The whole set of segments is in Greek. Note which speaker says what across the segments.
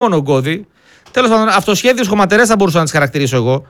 Speaker 1: μόνο ογκώδη. Τέλος πάντων, αυτοσχέδιες χωματερές θα μπορούσα να τις χαρακτηρίσω εγώ.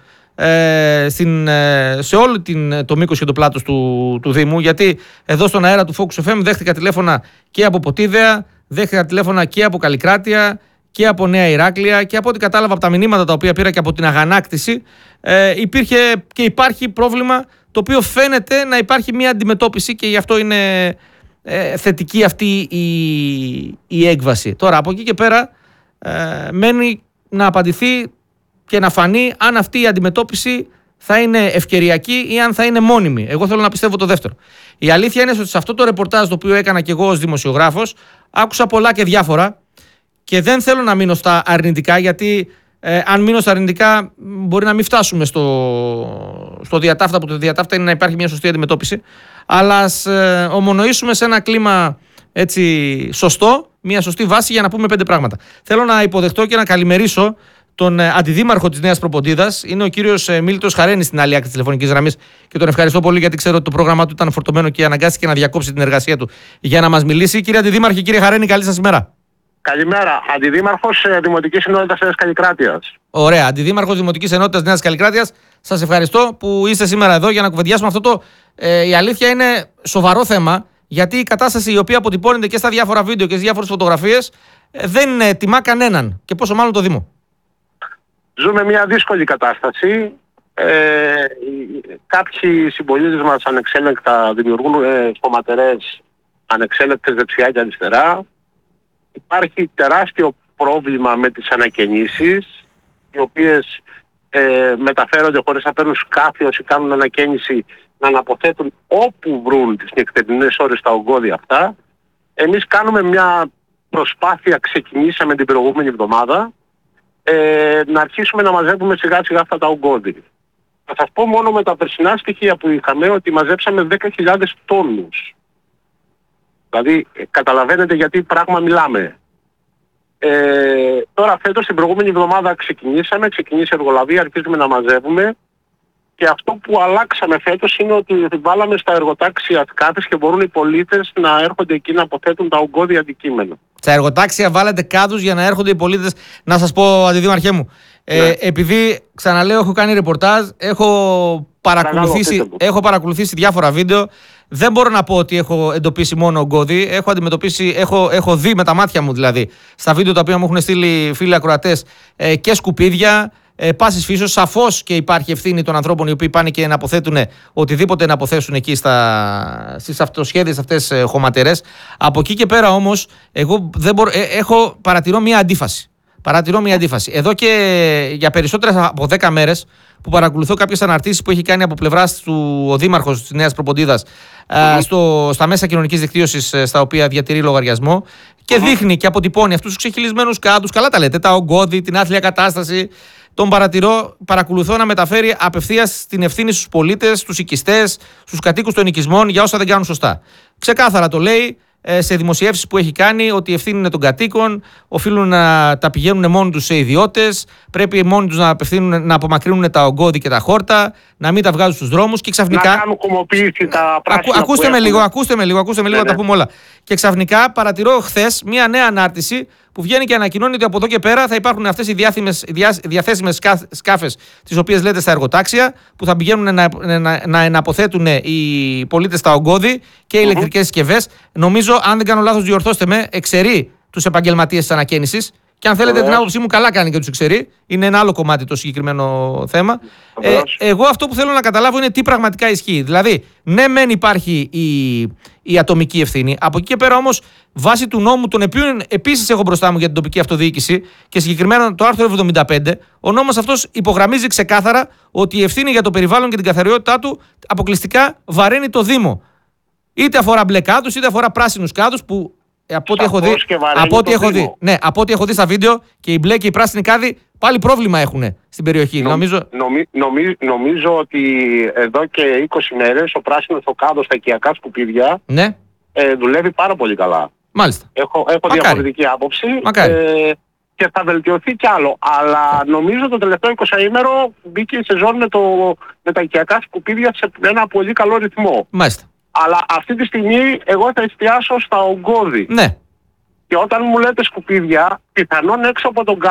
Speaker 1: Σε όλο το μήκος και το πλάτος του Δήμου, γιατί εδώ στον αέρα του Focus FM δέχτηκα τηλέφωνα και από Ποτίδεα, δέχτηκα τηλέφωνα και από Καλλικράτεια και από Νέα Ηράκλεια, και από ό,τι κατάλαβα από τα μηνύματα τα οποία πήρα και από την αγανάκτηση, υπήρχε και υπάρχει πρόβλημα, το οποίο φαίνεται να υπάρχει μια αντιμετώπιση, και γι' αυτό είναι θετική αυτή η έκβαση. Τώρα από εκεί και πέρα μένει να απαντηθεί και να φανεί αν αυτή η αντιμετώπιση θα είναι ευκαιριακή ή αν θα είναι μόνιμη. Εγώ θέλω να πιστεύω το δεύτερο. Η αλήθεια είναι ότι σε αυτό το ρεπορτάζ το οποίο έκανα και εγώ ως δημοσιογράφος, άκουσα πολλά και διάφορα, και δεν θέλω να μείνω στα αρνητικά, γιατί αν μείνω στα αρνητικά μπορεί να μην φτάσουμε στο διατάφτα, που το διατάφτα είναι να υπάρχει μια σωστή αντιμετώπιση, αλλά ας ομονοήσουμε σε ένα κλίμα έτσι σωστό, μια σωστή βάση για να πούμε 5 πράγματα. Θέλω να υποδεχτώ και να καλημερίσω τον αντιδήμαρχο της Νέας Προποντίδας. Είναι ο κύριος Μίλτος Χαρένης στην άλλη άκρη της τηλεφωνικής γραμμής, και τον ευχαριστώ πολύ, γιατί ξέρω ότι το πρόγραμμά του ήταν φορτωμένο και αναγκάστηκε να διακόψει την εργασία του για να μας μιλήσει. Κύριε Αντιδήμαρχε, κύριε Χαρένη, καλή σας ημέρα.
Speaker 2: Καλημέρα. Αντιδήμαρχος Δημοτικής Ενότητας Νέας Καλλικράτειας.
Speaker 1: Ωραία. Αντιδήμαρχος Δημοτικής Ενότητας Νέας Καλλικράτειας. Σας ευχαριστώ που είστε σήμερα εδώ για να κουβεντιάσουμε αυτό το. Η αλήθεια είναι σοβαρό θέμα, γιατί η κατάσταση η οποία αποτυπώνεται και στα διάφορα βίντεο και στις διάφορες φωτογραφίες δεν τιμά κανέναν, και πόσο μάλλον το Δήμο.
Speaker 2: Ζούμε μια δύσκολη κατάσταση. Κάποιοι συμπολίτες μας ανεξέλεγκτα δημιουργούν χωματερές ανεξέλεγκτες δεξιά και αριστερά. Υπάρχει τεράστιο πρόβλημα με τις ανακαινήσεις, οι οποίες μεταφέρονται χωρίς να παίρνουν σκάφη όσοι κάνουν ανακαίνιση, να αναποθέτουν όπου βρουν τις νυχτερινές ώρες τα ογκώδια αυτά. Εμείς κάνουμε μια προσπάθεια, ξεκινήσαμε την προηγούμενη εβδομάδα, να αρχίσουμε να μαζεύουμε σιγά σιγά αυτά τα ογκώδια. Θα σας πω μόνο με τα περσινά στοιχεία που είχαμε ότι μαζέψαμε 10.000 τόνους. Δηλαδή καταλαβαίνετε γιατί πράγμα μιλάμε. Τώρα φέτος την προηγούμενη εβδομάδα ξεκίνησε η εργολαβία, αρχίζουμε να μαζεύουμε, και αυτό που αλλάξαμε φέτος είναι ότι βάλαμε στα εργοτάξια κάδες και μπορούν οι πολίτες να έρχονται εκεί να αποθέτουν τα ογκώδια αντικείμενα. Στα
Speaker 1: εργοτάξια βάλετε κάδους για να έρχονται οι πολίτες. Να σας πω, Αντιδήμαρχέ μου, επειδή ξαναλέω έχω κάνει ρεπορτάζ, έχω παρακολουθήσει διάφορα βίντεο. Δεν μπορώ να πω ότι έχω εντοπίσει μόνο ογκώδη. Έχω δει με τα μάτια μου, δηλαδή, στα βίντεο τα οποία μου έχουν στείλει φίλοι ακροατές, και σκουπίδια πάσης φύσεως. Σαφώς και υπάρχει ευθύνη των ανθρώπων οι οποίοι πάνε και να αποθέτουν οτιδήποτε να αποθέσουν εκεί στις αυτοσχέδιες αυτές χωματερές. Από εκεί και πέρα όμως, εγώ παρατηρώ μια αντίφαση. Εδώ και για περισσότερες από 10 μέρες που παρακολουθώ κάποιες αναρτήσεις που έχει κάνει από πλευράς του ο Δήμαρχος της Νέας Προποντίδας στα μέσα κοινωνικής δικτύωσης, στα οποία διατηρεί λογαριασμό, και δείχνει και αποτυπώνει αυτούς τους ξεχυλισμένους κάδους, καλά τα λέτε, τα ογκώδη, την άθλια κατάσταση. Τον παρακολουθώ να μεταφέρει απευθείας την ευθύνη στους πολίτες, στους οικιστές, στους κατοίκους των οικισμών για όσα δεν κάνουν σωστά. Ξεκάθαρα το λέει σε δημοσιεύσεις που έχει κάνει, ότι η ευθύνη είναι των κατοίκων, οφείλουν να τα πηγαίνουν μόνοι τους σε ιδιώτες, πρέπει μόνοι τους να απομακρύνουν τα ογκώδη και τα χόρτα, να μην τα βγάζουν στους δρόμους, και ξαφνικά.
Speaker 2: Να κάνουν κομμοποίηση τα πράσινα.
Speaker 1: Ακούστε με λίγο, να τα πούμε όλα. Και ξαφνικά παρατηρώ χθες μια νέα ανάρτηση που βγαίνει και ανακοινώνει ότι από εδώ και πέρα θα υπάρχουν αυτές οι διαθέσιμες σκάφες, τις οποίες λέτε στα εργοτάξια, που θα πηγαίνουν να εναποθέτουν οι πολίτες τα ογκώδη και οι ηλεκτρικές συσκευές. Νομίζω, αν δεν κάνω λάθος, διορθώστε με, εξαιρεί τους επαγγελματίες της ανακαίνησης. Και αν θέλετε την άποψή μου, καλά κάνει και τους εξαιρεί. Είναι ένα άλλο κομμάτι το συγκεκριμένο θέμα. Εγώ αυτό που θέλω να καταλάβω είναι τι πραγματικά ισχύει. Δηλαδή, ναι, μεν υπάρχει η ατομική ευθύνη. Από εκεί και πέρα όμως, βάσει του νόμου, τον οποίο επίσης έχω μπροστά μου για την τοπική αυτοδιοίκηση, και συγκεκριμένα το άρθρο 75, ο νόμος αυτός υπογραμμίζει ξεκάθαρα ότι η ευθύνη για το περιβάλλον και την καθαριότητά του αποκλειστικά βαραίνει το Δήμο. Είτε αφορά μπλε κάδους, είτε αφορά πράσινους κάδους, που από ό,τι έχω δει στα βίντεο, και οι μπλε και οι πράσινοι κάδοι πάλι πρόβλημα έχουν στην περιοχή.
Speaker 2: Νομίζω ότι εδώ και 20 μέρες ο πράσινος ο κάδος στα οικιακά σκουπίδια δουλεύει πάρα πολύ καλά.
Speaker 1: Μάλιστα.
Speaker 2: Έχω διαφορετική άποψη και θα βελτιωθεί κι άλλο. Αλλά νομίζω το τελευταίο 20ήμερο μπήκε η σεζόν με τα οικιακά σκουπίδια σε ένα πολύ καλό ρυθμό.
Speaker 1: Μάλιστα.
Speaker 2: Αλλά αυτή τη στιγμή εγώ θα εστιάσω στα ογκώδη.
Speaker 1: Ναι.
Speaker 2: Και όταν μου λέτε σκουπίδια, πιθανόν έξω από τον